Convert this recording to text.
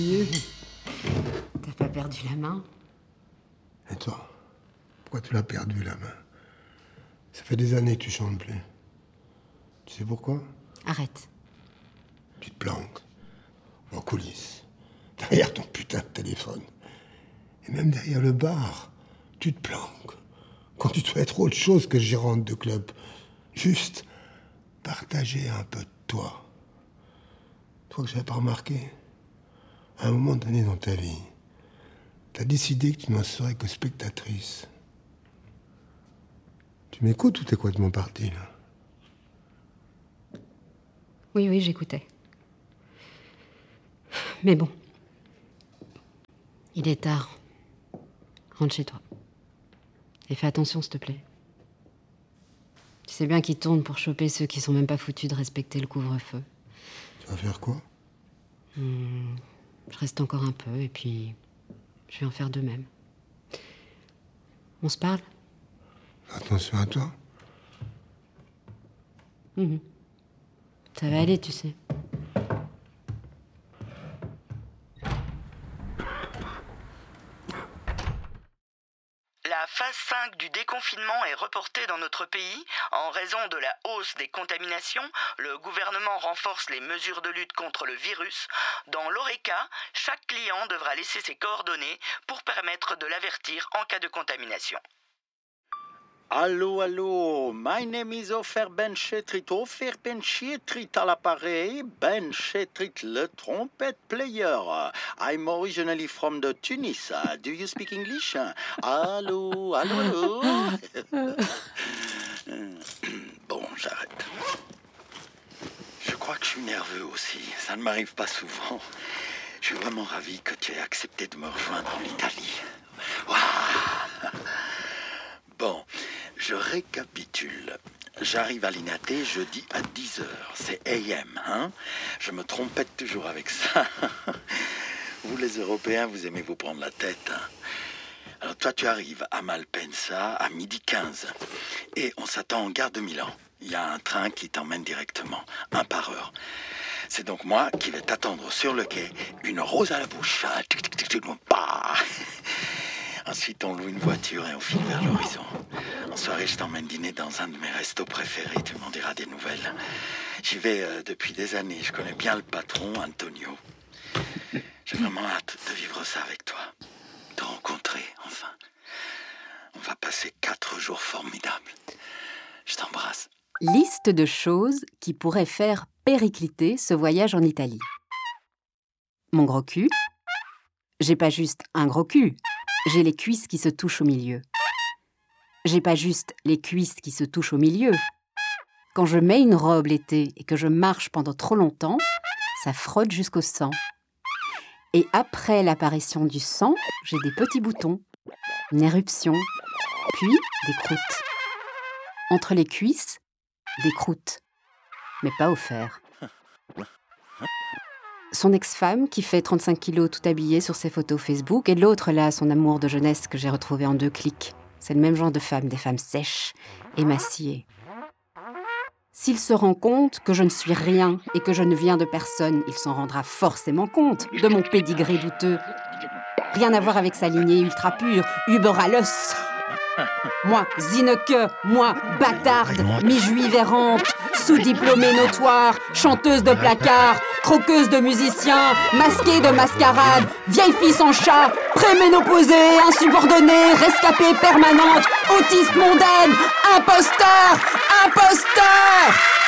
T'as pas perdu la main? Et toi? Pourquoi tu l'as perdu, la main? Ça fait des années que tu chantes plus. Tu sais pourquoi? Arrête. Tu te planques. En coulisses. Derrière ton putain de téléphone. Et même derrière le bar. Tu te planques. Quand tu dois être autre chose que gérante de club. Juste partager un peu de toi. Toi que j'avais pas remarqué. À un moment donné dans ta vie, t'as décidé que tu n'en serais que spectatrice. Tu m'écoutes ou t'es complètement parti, là? Oui, j'écoutais. Mais bon. Il est tard. Rentre chez toi. Et fais attention, s'il te plaît. Tu sais bien qu'ils tournent pour choper ceux qui sont même pas foutus de respecter le couvre-feu. Tu vas faire quoi? Je reste encore un peu et puis je vais en faire de même. On se parle? Attention à toi. Ça va aller, tu sais. La phase 5 du déconfinement est reportée dans notre pays. En raison de la hausse des contaminations, le gouvernement renforce les mesures de lutte contre le virus. Dans l'ORECA, chaque client devra laisser ses coordonnées pour permettre de l'avertir en cas de contamination. Allô, my name is Ofer Benchetrit à l'appareil, Benchetrit le trompette player. I'm originally from the Tunis. Do you speak English? Allô. Bon, j'arrête. Je crois que je suis nerveux aussi, ça ne m'arrive pas souvent. Je suis vraiment ravi que tu aies accepté de me rejoindre en Italie. Waouh. Bon, je récapitule. J'arrive à l'Inaté jeudi à 10h. C'est AM, hein? Je me trompette toujours avec ça. Vous, les Européens, vous aimez vous prendre la tête, hein? Alors toi, tu arrives à Malpensa à 12h15. Et on s'attend en gare de Milan. Il y a un train qui t'emmène directement, un par heure. C'est donc moi qui vais t'attendre sur le quai, une rose à la bouche. Ensuite, on loue une voiture et on file vers l'horizon. En soirée, je t'emmène dîner dans un de mes restos préférés. Tu m'en diras des nouvelles. J'y vais depuis des années. Je connais bien le patron, Antonio. J'ai vraiment hâte de vivre ça avec toi. De rencontrer, enfin. On va passer 4 jours formidables. Je t'embrasse. Liste de choses qui pourraient faire péricliter ce voyage en Italie. Mon gros cul. J'ai pas juste un gros cul. J'ai les cuisses qui se touchent au milieu. J'ai pas juste les cuisses qui se touchent au milieu. Quand je mets une robe l'été et que je marche pendant trop longtemps, ça frotte jusqu'au sang. Et après l'apparition du sang, j'ai des petits boutons, une éruption, puis des croûtes. Entre les cuisses, des croûtes, mais pas au fer. Son ex-femme, qui fait 35 kilos tout habillée sur ses photos Facebook, et l'autre là, son amour de jeunesse que j'ai retrouvé en 2 clics. C'est le même genre de femme, des femmes sèches, émaciées. S'il se rend compte que je ne suis rien et que je ne viens de personne, il s'en rendra forcément compte de mon pédigré douteux. Rien à voir avec sa lignée ultra pure, Uberalus. Moi, Zineke, moi, bâtarde, mi-juive errante, sous-diplômée notoire, chanteuse de placard, croqueuse de musiciens, masquée de mascarade, vieille fille sans chat, préménopausée, insubordonnée, rescapée permanente, autiste mondaine, imposteur!